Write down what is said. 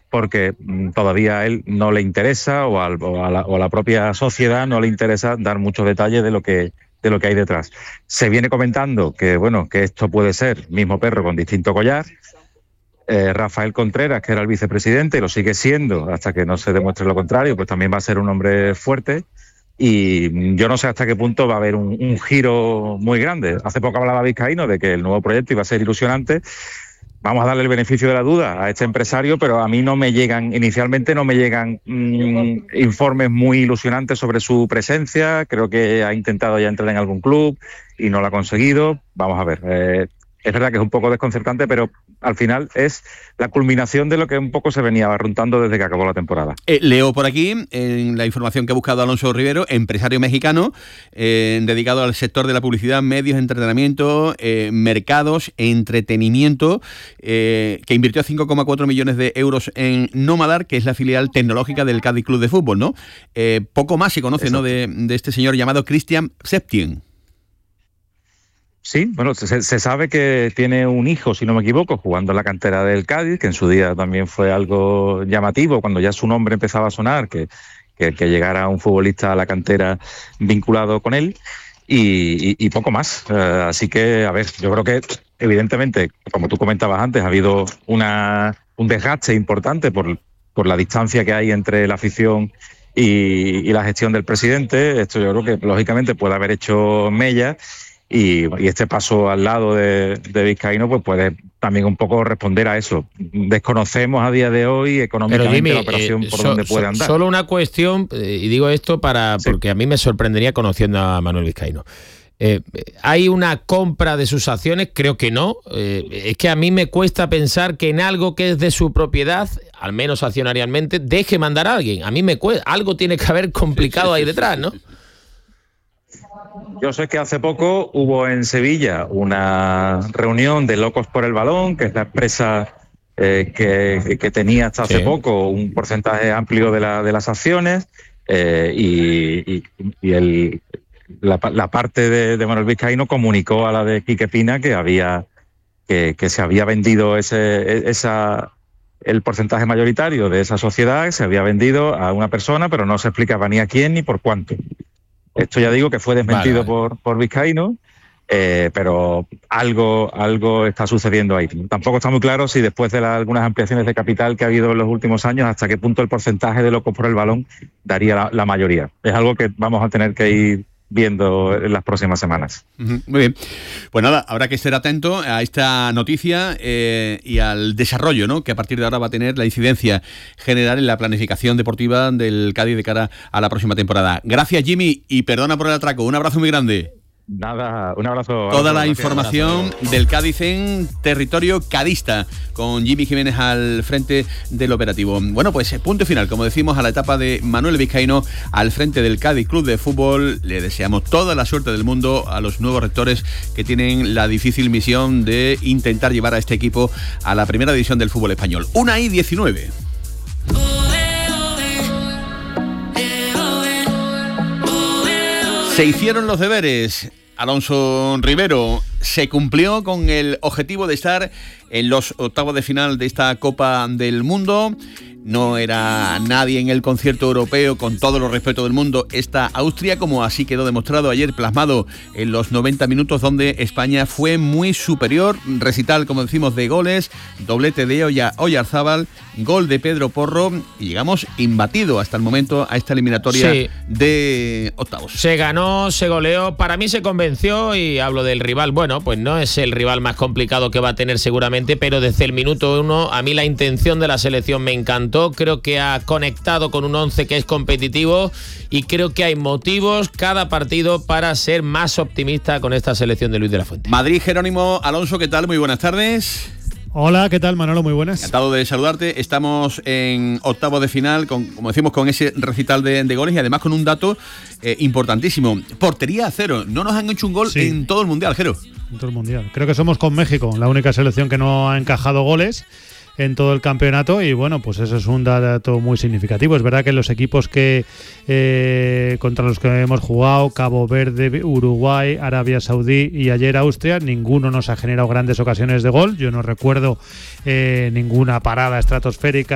porque todavía a él no le interesa o a la propia sociedad no le interesa dar muchos detalles de lo que hay detrás. Se viene comentando que, bueno, que esto puede ser mismo perro con distinto collar. Rafael Contreras, que era el vicepresidente, y lo sigue siendo hasta que no se demuestre lo contrario, pues también va a ser un hombre fuerte. Y yo no sé hasta qué punto va a haber un giro muy grande. Hace poco hablaba Vizcaíno de que el nuevo proyecto iba a ser ilusionante. Vamos a darle el beneficio de la duda a este empresario, pero a mí inicialmente no me llegan informes muy ilusionantes sobre su presencia. Creo que ha intentado ya entrar en algún club y no lo ha conseguido. Vamos a ver. Es verdad que es un poco desconcertante, pero al final es la culminación de lo que un poco se venía barruntando desde que acabó la temporada. Leo por aquí, en la información que ha buscado Alonso Rivero, empresario mexicano, dedicado al sector de la publicidad, medios, entretenimiento, mercados, entretenimiento, que invirtió 5,4 millones de euros en Nomadar, que es la filial tecnológica del Cádiz Club de Fútbol, ¿no? Poco más se conoce, ¿no?, de este señor llamado Cristian Septien. Sí, bueno, se sabe que tiene un hijo, si no me equivoco, jugando en la cantera del Cádiz, que en su día también fue algo llamativo, cuando ya su nombre empezaba a sonar, que llegara un futbolista a la cantera vinculado con él, y poco más. Así que, a ver, yo creo que, evidentemente, como tú comentabas antes, ha habido un desgaste importante por la distancia que hay entre la afición y la gestión del presidente. Esto yo creo que, lógicamente, puede haber hecho mella. Y este paso al lado de Vizcaíno pues puede también un poco responder a eso. Desconocemos a día de hoy económicamente, Jimmy, la operación por donde puede andar. Solo una cuestión, y digo esto porque a mí me sorprendería conociendo a Manuel Vizcaíno. ¿Hay una compra de sus acciones? Creo que no. Es que a mí me cuesta pensar que en algo que es de su propiedad, al menos accionarialmente, deje mandar a alguien. A mí me cuesta. Algo tiene que haber complicado ahí detrás, ¿no? Yo sé que hace poco hubo en Sevilla una reunión de Locos por el Balón, que es la empresa que tenía hasta hace poco un porcentaje amplio de las acciones, y la parte de Manuel Vizcaíno comunicó a la de Quique Pina que se había vendido el porcentaje mayoritario de esa sociedad, se había vendido a una persona, pero no se explicaba ni a quién ni por cuánto. Esto ya digo que fue desmentido por Vizcaíno, pero algo está sucediendo ahí. Tampoco está muy claro si después de algunas ampliaciones de capital que ha habido en los últimos años, hasta qué punto el porcentaje de Locos por el Balón daría la mayoría. Es algo que vamos a tener que ir viendo en las próximas semanas. Muy bien. Pues nada, habrá que estar atento a esta noticia y al desarrollo, ¿no?, que a partir de ahora va a tener la incidencia general en la planificación deportiva del Cádiz de cara a la próxima temporada. Gracias, Jimmy, y perdona por el atraco. Un abrazo muy grande. Nada, un abrazo. Toda la información del Cádiz en territorio cadista, con Jimmy Jiménez al frente del operativo. Bueno, pues punto final, como decimos, a la etapa de Manuel Vizcaíno al frente del Cádiz Club de Fútbol. Le deseamos toda la suerte del mundo a los nuevos rectores que tienen la difícil misión de intentar llevar a este equipo a la primera división del fútbol español. 1:19. Se hicieron los deberes. Alonso Rivero, se cumplió con el objetivo de estar en los octavos de final de esta Copa del Mundo. No era nadie en el concierto europeo, con todo el respeto del mundo, esta Austria, como así quedó demostrado ayer, plasmado en los 90 minutos, donde España fue muy superior. Recital, como decimos, de goles, doblete de Oyarzábal, gol de Pedro Porro, y llegamos imbatido hasta el momento a esta eliminatoria de octavos. Se ganó, se goleó, para mí se convenció, y hablo del rival. Bueno, pues no es el rival más complicado que va a tener seguramente, pero desde el minuto 1 a mí la intención de la selección me encantó. Creo que ha conectado con un 11 que es competitivo, y creo que hay motivos cada partido para ser más optimista con esta selección de Luis de la Fuente. Madrid, Jerónimo. Alonso, ¿qué tal? Muy buenas tardes. Hola, ¿qué tal, Manolo? Muy buenas. Encantado de saludarte. Estamos en octavos de final, como decimos, con ese recital de goles, y además con un dato importantísimo. Portería a cero. No nos han hecho un gol en todo el Mundial, Jero. En todo el Mundial. Creo que somos con México, la única selección que no ha encajado goles en todo el campeonato, y bueno, pues eso es un dato muy significativo. Es verdad que los equipos que contra los que hemos jugado, Cabo Verde, Uruguay, Arabia Saudí y ayer Austria, ninguno nos ha generado grandes ocasiones de gol. Yo no recuerdo ninguna parada estratosférica